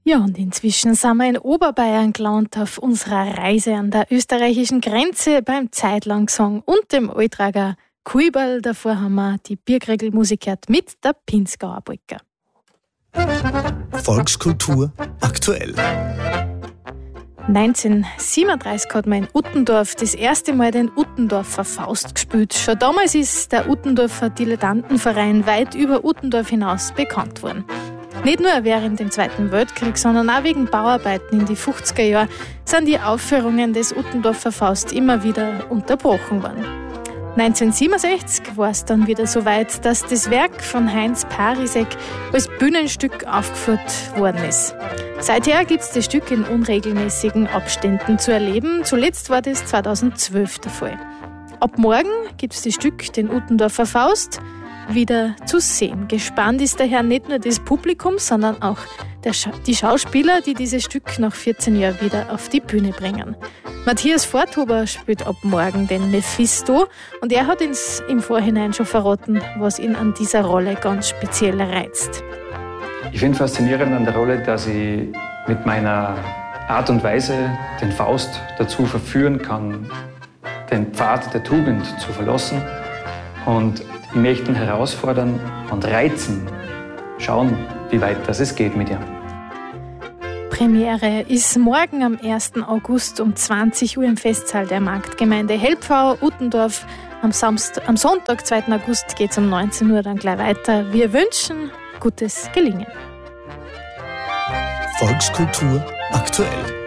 Ja, und inzwischen sind wir in Oberbayern gelandet auf unserer Reise an der österreichischen Grenze beim Zeitlangsong und dem Alltrager Kuiberl. Davor haben wir die Birkregel-Musik gehört mit der Pinzgauer Polka. Volkskultur aktuell. 1937 hat man in Uttendorf das erste Mal den Uttendorfer Faust gespielt. Schon damals ist der Uttendorfer Dilettantenverein weit über Uttendorf hinaus bekannt worden. Nicht nur während dem Zweiten Weltkrieg, sondern auch wegen Bauarbeiten in die 50er Jahren sind die Aufführungen des Uttendorfer Faust immer wieder unterbrochen worden. 1967 war es dann wieder so weit, dass das Werk von Heinz Parisek als Bühnenstück aufgeführt worden ist. Seither gibt es das Stück in unregelmäßigen Abständen zu erleben. Zuletzt war das 2012 der Fall. Ab morgen gibt es das Stück, den Uttendorfer Faust, wieder zu sehen. Gespannt ist daher nicht nur das Publikum, sondern auch die Schauspieler, die dieses Stück nach 14 Jahren wieder auf die Bühne bringen. Matthias Vorthuber spielt ab morgen den Mephisto und er hat uns im Vorhinein schon verraten, was ihn an dieser Rolle ganz speziell reizt. Ich finde faszinierend an der Rolle, dass ich mit meiner Art und Weise den Faust dazu verführen kann, den Pfad der Tugend zu verlassen. Und ich möchte ihn herausfordern und reizen, schauen, wie weit es geht mit ihm. Premiere ist morgen am 1. August um 20 Uhr im Festsaal der Marktgemeinde Helpfau, Uttendorf. Am Sonntag, 2. August, geht es um 19 Uhr dann gleich weiter. Wir wünschen gutes Gelingen. Volkskultur aktuell.